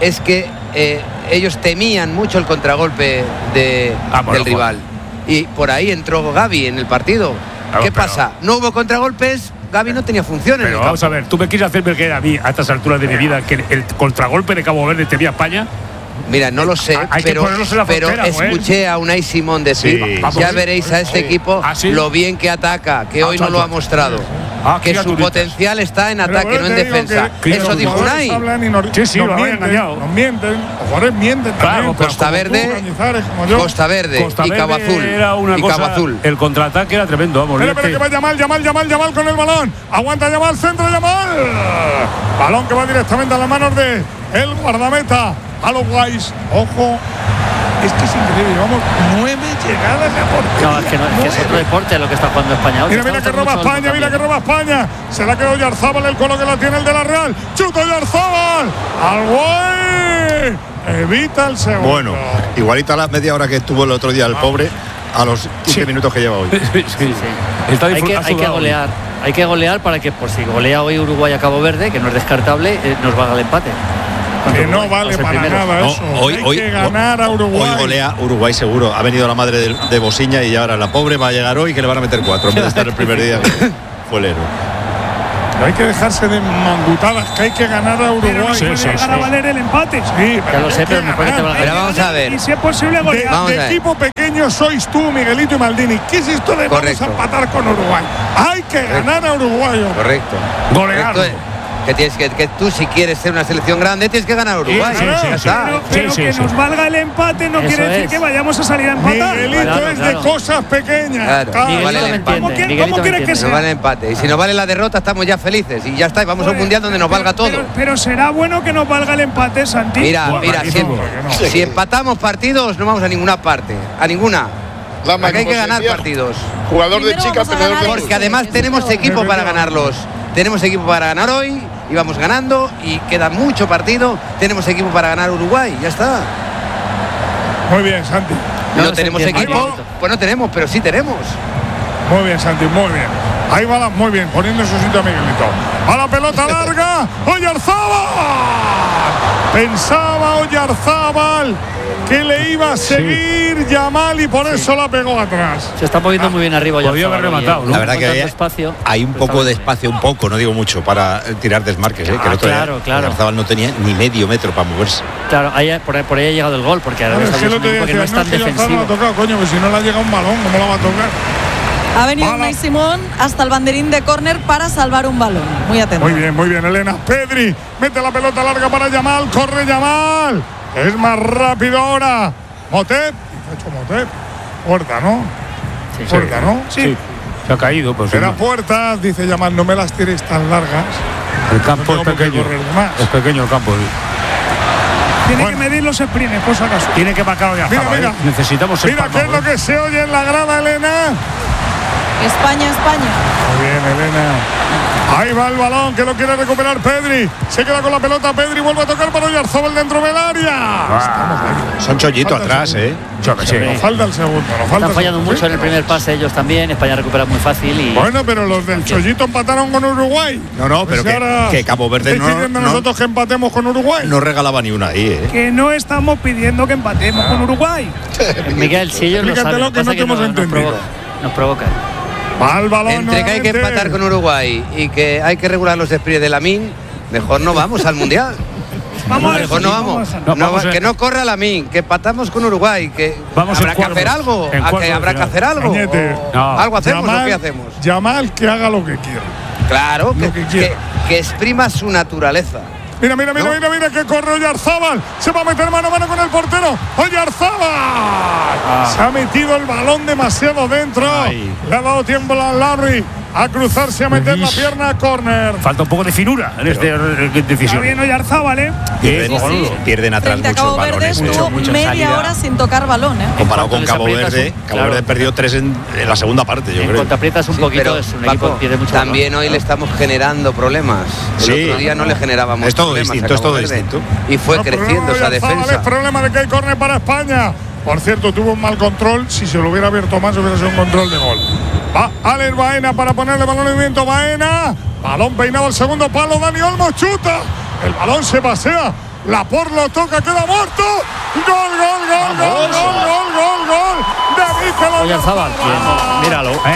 [SPEAKER 9] es que eh, ellos temían mucho el contragolpe de,
[SPEAKER 7] ah, bueno,
[SPEAKER 9] del rival. Y por ahí entró Gavi en el partido.
[SPEAKER 7] Claro,
[SPEAKER 9] ¿Qué
[SPEAKER 7] pero,
[SPEAKER 9] pasa? No hubo contragolpes, Gavi no tenía función en
[SPEAKER 7] Pero
[SPEAKER 9] el
[SPEAKER 7] vamos
[SPEAKER 9] campo.
[SPEAKER 7] a ver, ¿tú me quieres hacer ver que a mí, a estas alturas de mi vida, que el contragolpe de Cabo Verde temía España?
[SPEAKER 9] Mira, no lo sé,
[SPEAKER 7] Hay
[SPEAKER 9] pero,
[SPEAKER 7] la
[SPEAKER 9] pero
[SPEAKER 7] frontera,
[SPEAKER 9] escuché a Unai Simón decir,
[SPEAKER 7] sí,
[SPEAKER 9] ya
[SPEAKER 7] sí,
[SPEAKER 9] veréis a este
[SPEAKER 7] sí.
[SPEAKER 9] equipo
[SPEAKER 7] ¿Ah, sí?
[SPEAKER 9] lo bien que ataca, que
[SPEAKER 7] Ah,
[SPEAKER 9] hoy no lo ha mostrado.
[SPEAKER 7] Ah,
[SPEAKER 9] que su potencial está en ataque, no en defensa. Eso dijo Unai.
[SPEAKER 7] Sí, sí, lo habían engañado.
[SPEAKER 1] Nos mienten, los jugadores mienten
[SPEAKER 7] Claro,
[SPEAKER 1] también.
[SPEAKER 9] Costa Verde, Costa Verde
[SPEAKER 7] Costa
[SPEAKER 9] y Cabo
[SPEAKER 7] Verde
[SPEAKER 9] Azul.
[SPEAKER 7] Era una
[SPEAKER 9] y
[SPEAKER 7] cosa,
[SPEAKER 9] Cabo Azul.
[SPEAKER 7] El contraataque era tremendo, vamos.
[SPEAKER 1] Espera, espera, que va Yamal, Yamal, Yamal, Yamal con el balón. Aguanta Yamal, centro Yamal. Balón que va directamente a las manos de el guardameta. A los guays. Ojo. Es que es increíble, vamos, nueve llegadas a portería.
[SPEAKER 5] No, es que, no, es, que es otro deporte lo que está jugando España hoy.
[SPEAKER 1] Mira, mira que roba España, mira que roba España. Se la quedó Oyarzábal, el colo que la tiene el de la Real. ¡Chuta Oyarzábal! ¡Al guay! Evita el segundo.
[SPEAKER 2] Bueno, igualita a la media hora que estuvo el otro día el pobre, a los quince sí. minutos que lleva hoy.
[SPEAKER 5] Sí, sí. Está hay, que, hay que golear, hay que golear para que, por si golea hoy Uruguay a Cabo Verde, que no es descartable, eh, nos valga el empate.
[SPEAKER 1] Que no vale para
[SPEAKER 5] primero.
[SPEAKER 1] nada
[SPEAKER 2] no,
[SPEAKER 1] eso.
[SPEAKER 2] Hoy,
[SPEAKER 1] hay
[SPEAKER 2] hoy,
[SPEAKER 1] que ganar a Uruguay.
[SPEAKER 2] Hoy golea Uruguay seguro. Ha venido la madre de, de Bosiña y ahora la pobre va a llegar hoy que le van a meter cuatro en vez de estar el primer día. Fue el héroe.
[SPEAKER 1] Pero hay que dejarse de mangutadas, que hay que ganar a Uruguay.
[SPEAKER 3] Pero no
[SPEAKER 1] sí,
[SPEAKER 3] puede
[SPEAKER 1] sí,
[SPEAKER 3] llegar
[SPEAKER 1] sí.
[SPEAKER 3] a valer el empate.
[SPEAKER 1] Sí,
[SPEAKER 5] ya lo sé, pero me parece que te va a
[SPEAKER 9] Pero vamos a ver.
[SPEAKER 3] Y si es posible golear.
[SPEAKER 1] De,
[SPEAKER 9] Vamos
[SPEAKER 1] de
[SPEAKER 9] a ver.
[SPEAKER 1] equipo pequeño sois tú, Miguelito y Maldini. ¿Qué es esto de
[SPEAKER 9] Correcto.
[SPEAKER 1] vamos a empatar con Uruguay? Hay que
[SPEAKER 9] Correcto.
[SPEAKER 1] ganar a Uruguay.
[SPEAKER 9] Correcto.
[SPEAKER 1] Golearlo.
[SPEAKER 9] Correcto. Que, tienes que, que tú si quieres ser una selección grande tienes que ganar a Uruguay.
[SPEAKER 1] Sí, sí, sí,
[SPEAKER 9] ya está.
[SPEAKER 3] Pero, pero
[SPEAKER 7] Sí, sí,
[SPEAKER 3] que
[SPEAKER 7] sí.
[SPEAKER 3] nos valga el empate no
[SPEAKER 5] Eso
[SPEAKER 3] quiere decir
[SPEAKER 5] es.
[SPEAKER 3] que vayamos a salir a empatar.
[SPEAKER 1] Miguelito
[SPEAKER 5] Claro,
[SPEAKER 1] es
[SPEAKER 5] claro.
[SPEAKER 1] de cosas pequeñas.
[SPEAKER 9] Claro.
[SPEAKER 1] Claro.
[SPEAKER 9] Miguelito
[SPEAKER 5] Miguelito
[SPEAKER 9] vale
[SPEAKER 5] me
[SPEAKER 9] el empate.
[SPEAKER 3] ¿Cómo,
[SPEAKER 5] entiende.
[SPEAKER 3] quiere-
[SPEAKER 5] Miguelito
[SPEAKER 3] cómo
[SPEAKER 5] me
[SPEAKER 3] quieres que
[SPEAKER 5] entiende.
[SPEAKER 9] Nos
[SPEAKER 3] sea?
[SPEAKER 9] vale el empate. Y si nos vale la derrota estamos ya felices. Y ya está. Y vamos a un
[SPEAKER 3] Pues,
[SPEAKER 9] mundial donde nos
[SPEAKER 3] pero-
[SPEAKER 9] valga todo.
[SPEAKER 3] Pero, pero será bueno que nos valga el empate, Santi.
[SPEAKER 9] Mira,
[SPEAKER 1] Bueno,
[SPEAKER 9] mira,
[SPEAKER 1] aquí
[SPEAKER 9] si,
[SPEAKER 1] seguro que no.
[SPEAKER 9] si empatamos partidos no vamos a ninguna parte. A ninguna.
[SPEAKER 10] Lama,
[SPEAKER 9] Aquí hay
[SPEAKER 10] como
[SPEAKER 9] que
[SPEAKER 10] se
[SPEAKER 9] ganar
[SPEAKER 10] decía,
[SPEAKER 9] partidos.
[SPEAKER 10] Jugador de
[SPEAKER 4] Primero
[SPEAKER 10] chica,
[SPEAKER 4] vamos a
[SPEAKER 10] perdedor de
[SPEAKER 4] ganar
[SPEAKER 10] gol.
[SPEAKER 9] Porque además
[SPEAKER 4] Eso
[SPEAKER 9] tenemos
[SPEAKER 4] es todo.
[SPEAKER 9] equipo para ganarlos. Tenemos equipo para ganar hoy y vamos ganando y queda mucho partido. Tenemos equipo para ganar Uruguay, ya está.
[SPEAKER 1] Muy bien, Santi.
[SPEAKER 9] No,
[SPEAKER 5] No se
[SPEAKER 9] tenemos
[SPEAKER 5] entiende,
[SPEAKER 9] equipo,
[SPEAKER 5] Miguelito.
[SPEAKER 9] pues no tenemos, pero sí tenemos.
[SPEAKER 1] Muy bien, Santi, muy bien. Ahí va la, muy bien, poniendo en su sitio a Miguelito. A la pelota larga, Oyarzábal. Pensaba Oyarzábal que le iba a seguir Yamal y por eso la pegó atrás.
[SPEAKER 5] Se está moviendo muy bien arriba.
[SPEAKER 7] Podía haber rematado, ¿no?
[SPEAKER 2] La verdad que hay,
[SPEAKER 5] espacio,
[SPEAKER 2] hay un
[SPEAKER 5] pero
[SPEAKER 2] poco
[SPEAKER 5] está-
[SPEAKER 2] de espacio, un poco, no digo mucho, para eh, tirar desmarques. ¿eh?
[SPEAKER 5] Ah,
[SPEAKER 2] que el otro día
[SPEAKER 5] claro, claro.
[SPEAKER 2] Oyarzábal no tenía ni medio metro para moverse.
[SPEAKER 5] Claro, ahí, por, ahí, por ahí ha llegado el gol, porque ahora
[SPEAKER 1] Claro, es que
[SPEAKER 5] es
[SPEAKER 1] el
[SPEAKER 5] un
[SPEAKER 1] otro día
[SPEAKER 5] equipo que no es
[SPEAKER 1] decía,
[SPEAKER 5] tan
[SPEAKER 1] no, es que Oyarzábal no
[SPEAKER 5] defensivo.
[SPEAKER 1] la ha tocado, coño, que si no le ha llegado un balón, ¿cómo la va a tocar?
[SPEAKER 4] Ha venido
[SPEAKER 1] Bala.
[SPEAKER 4] Unai Simón hasta el banderín de córner para salvar un balón. Muy atento.
[SPEAKER 1] Muy bien, muy bien, Elena. Pedri mete la pelota larga para Yamal, corre Yamal. Es más rápido ahora. Motep, ha hecho Motep. Puerta, ¿no?
[SPEAKER 5] Sí.
[SPEAKER 1] Puerta, ¿no?
[SPEAKER 7] Sí. Se ha caído, pues.
[SPEAKER 1] Será
[SPEAKER 7] no.
[SPEAKER 1] puertas, dice Yamal, no me las tiréis tan largas.
[SPEAKER 7] El campo
[SPEAKER 1] No
[SPEAKER 7] es
[SPEAKER 1] tengo por qué
[SPEAKER 7] pequeño.
[SPEAKER 1] correr más.
[SPEAKER 7] Es pequeño el campo. sí.
[SPEAKER 3] Tiene
[SPEAKER 1] Bueno.
[SPEAKER 3] que medir los sprints, por si acaso.
[SPEAKER 7] Tiene que marcar ya.
[SPEAKER 1] Mira, mira.
[SPEAKER 7] Necesitamos el
[SPEAKER 1] Mira qué es lo que se oye en la grada, Elena.
[SPEAKER 4] España, España.
[SPEAKER 1] Muy bien, Elena. Ahí va el balón que lo quiere recuperar Pedri. Se queda con la pelota Pedri, vuelve a tocar para Oyarzábal dentro del área.
[SPEAKER 2] Son chollito
[SPEAKER 1] Falta
[SPEAKER 2] atrás,
[SPEAKER 1] el
[SPEAKER 2] ¿eh?
[SPEAKER 7] Yo que sé.
[SPEAKER 1] Nos falta el segundo, nos falta
[SPEAKER 5] Están
[SPEAKER 1] el
[SPEAKER 5] fallando
[SPEAKER 1] segundo.
[SPEAKER 5] mucho en el primer pase ellos también. España recupera muy fácil y
[SPEAKER 1] Bueno, pero los del Chollito empataron con Uruguay.
[SPEAKER 2] No, no, pero
[SPEAKER 1] Pues
[SPEAKER 2] que,
[SPEAKER 1] ahora
[SPEAKER 2] que Cabo Verde
[SPEAKER 1] ¿estáis
[SPEAKER 2] no,
[SPEAKER 1] pidiendo
[SPEAKER 2] no,
[SPEAKER 1] nosotros que empatemos con Uruguay?
[SPEAKER 2] no regalaba ni una ahí, ¿eh?
[SPEAKER 3] Que no estamos pidiendo que empatemos con Uruguay.
[SPEAKER 5] Miguel, si ellos lo
[SPEAKER 1] Explícatelo
[SPEAKER 5] saben,
[SPEAKER 1] que no
[SPEAKER 5] pasa
[SPEAKER 1] te hemos
[SPEAKER 5] nos
[SPEAKER 1] entendido.
[SPEAKER 5] provoca- Nos provocan.
[SPEAKER 1] Va el balón.
[SPEAKER 9] Entre que hay que
[SPEAKER 1] nuevamente.
[SPEAKER 9] empatar con Uruguay y que hay que regular los sprints de Lamin, mejor no vamos al mundial.
[SPEAKER 3] Vamos a
[SPEAKER 9] Mejor no
[SPEAKER 3] dejarlo,
[SPEAKER 9] vamos.
[SPEAKER 3] a dejarlo.
[SPEAKER 7] No,
[SPEAKER 9] No,
[SPEAKER 7] vamos a-
[SPEAKER 9] que no corra Lamin, que empatamos con Uruguay, que
[SPEAKER 7] Vamos
[SPEAKER 9] habrá
[SPEAKER 7] en
[SPEAKER 9] que
[SPEAKER 7] cuartos,
[SPEAKER 9] hacer algo,
[SPEAKER 7] en
[SPEAKER 9] a
[SPEAKER 7] cuartos
[SPEAKER 9] que
[SPEAKER 7] de
[SPEAKER 9] habrá que
[SPEAKER 7] final.
[SPEAKER 9] hacer algo.
[SPEAKER 1] Cañete.
[SPEAKER 9] O-
[SPEAKER 7] No.
[SPEAKER 9] Algo hacemos,
[SPEAKER 1] Yamal-
[SPEAKER 9] ¿o qué hacemos?
[SPEAKER 1] Yamal que haga lo que quiera.
[SPEAKER 9] Claro, que,
[SPEAKER 1] Lo que
[SPEAKER 9] que,
[SPEAKER 1] quiera.
[SPEAKER 9] que exprima su naturaleza.
[SPEAKER 1] Mira, mira, mira,
[SPEAKER 9] ¿No?
[SPEAKER 1] mira, mira que corre Oyarzábal. Se va a meter mano a mano con el portero. Oyarzábal. Se ha metido el balón demasiado dentro.
[SPEAKER 2] Ay.
[SPEAKER 1] Le ha dado tiempo a Larry a cruzarse, a meter la
[SPEAKER 7] Uy.
[SPEAKER 1] pierna a córner.
[SPEAKER 7] Falta un poco de finura en esta
[SPEAKER 3] Está
[SPEAKER 7] decisión.
[SPEAKER 3] bien Oyarzábal, ¿eh?
[SPEAKER 2] Pierden,
[SPEAKER 4] Sí, sí.
[SPEAKER 2] pierden atrás
[SPEAKER 4] Frente a
[SPEAKER 2] muchos
[SPEAKER 4] Cabo Verde
[SPEAKER 2] balones.
[SPEAKER 4] estuvo
[SPEAKER 2] mucho, mucho.
[SPEAKER 4] media
[SPEAKER 5] salida.
[SPEAKER 4] hora sin tocar balón, ¿eh?
[SPEAKER 2] Comparado
[SPEAKER 5] En
[SPEAKER 2] con
[SPEAKER 5] cuanto les
[SPEAKER 2] Cabo
[SPEAKER 5] aprietas
[SPEAKER 2] Verde,
[SPEAKER 5] un-
[SPEAKER 2] Cabo
[SPEAKER 5] claro.
[SPEAKER 2] Verde perdió tres en, en la segunda parte, yo
[SPEAKER 5] En
[SPEAKER 2] creo.
[SPEAKER 5] cuanto aprietas un
[SPEAKER 9] Sí,
[SPEAKER 5] poquito,
[SPEAKER 9] pero,
[SPEAKER 5] es un
[SPEAKER 9] Paco,
[SPEAKER 5] equipo que pierde mucho balón.
[SPEAKER 9] también hoy le estamos generando problemas. El
[SPEAKER 2] Sí.
[SPEAKER 9] otro día no le generábamos
[SPEAKER 2] Es todo
[SPEAKER 9] problemas a
[SPEAKER 2] distinto, es
[SPEAKER 9] Cabo
[SPEAKER 2] todo
[SPEAKER 9] Verde.
[SPEAKER 2] distinto.
[SPEAKER 9] Y fue
[SPEAKER 1] No,
[SPEAKER 9] creciendo
[SPEAKER 1] problema
[SPEAKER 9] esa
[SPEAKER 1] de Oyarzábal,
[SPEAKER 9] defensa.
[SPEAKER 1] Es problema de que hay córner para España. Por cierto, tuvo un mal control. Si se lo hubiera abierto más, hubiera sido un control de gol. Va Alex Baena para ponerle balón en movimiento. Baena. Balón peinado al segundo palo. Dani Olmo chuta. El balón se pasea Laporte lo toca, queda muerto. Gol, gol, gol, gol, gol, gol, gol, gol de Mikel
[SPEAKER 5] Oyarzabal. Míralo.
[SPEAKER 1] De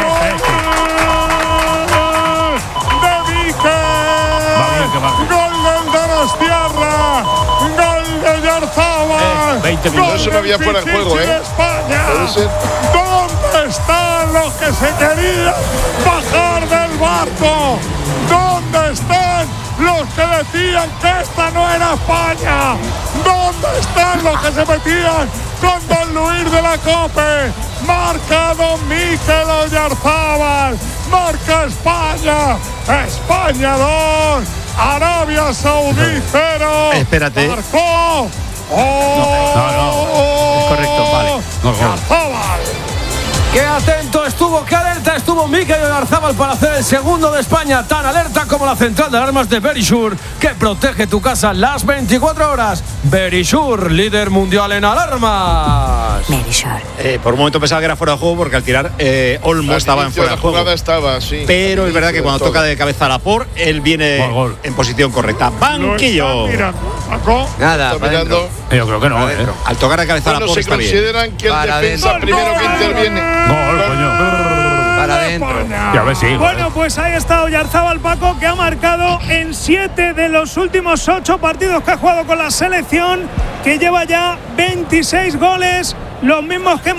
[SPEAKER 1] Mikel. Gol del Donostiarra. Gol de Oyarzabal.
[SPEAKER 10] veinte minutos. Eso no había fuera de juego, ¿eh?
[SPEAKER 1] España. ¿Dónde están los que se querían bajar del barco? ¿Dónde están los que decían que esta no era España? ¿Dónde están los que se metían con Don Luis de la Cope? Marca Don Mikel Oyarzabal. Marca España. España dos. Arabia Saudí cero.
[SPEAKER 2] Espérate.
[SPEAKER 1] Marcó. Oh,
[SPEAKER 5] no, no. Es correcto, vale.
[SPEAKER 1] Oyarzabal.
[SPEAKER 11] Qué atento estuvo, qué alerta estuvo Mikel Oyarzabal para hacer el segundo de España, tan alerta como la central de alarmas de Verisure, que protege tu casa las veinticuatro horas. Verisure, líder mundial en alarmas.
[SPEAKER 12] Verisure.
[SPEAKER 2] Eh, por un momento pensaba que era fuera de juego porque al tirar eh, Olmo
[SPEAKER 10] Al
[SPEAKER 2] estaba en
[SPEAKER 10] inicio
[SPEAKER 2] fuera
[SPEAKER 10] de
[SPEAKER 2] de
[SPEAKER 10] la
[SPEAKER 2] juego.
[SPEAKER 10] jugada estaba, sí.
[SPEAKER 2] Pero es verdad que cuando
[SPEAKER 10] todo.
[SPEAKER 2] toca de cabeza a Laporte, él viene
[SPEAKER 7] Gol, gol.
[SPEAKER 2] en posición correcta. Banquillo.
[SPEAKER 9] Nada,
[SPEAKER 10] Está
[SPEAKER 9] para
[SPEAKER 10] mirando.
[SPEAKER 9] adentro.
[SPEAKER 7] Yo creo que no, ¿eh?
[SPEAKER 2] Al tocar de cabeza a
[SPEAKER 10] Bueno,
[SPEAKER 2] Laporte
[SPEAKER 10] se
[SPEAKER 2] está bien.
[SPEAKER 10] consideran que el
[SPEAKER 9] Para
[SPEAKER 10] defensa
[SPEAKER 9] adentro.
[SPEAKER 10] primero que interviene.
[SPEAKER 7] Gol, coño.
[SPEAKER 9] Para adentro.
[SPEAKER 7] Ya ves, sí.
[SPEAKER 3] Bueno, pues ahí está Oyarzabal, Paco, que ha marcado en siete de los últimos ocho partidos que ha jugado con la selección, que lleva ya veintiséis goles, los mismos que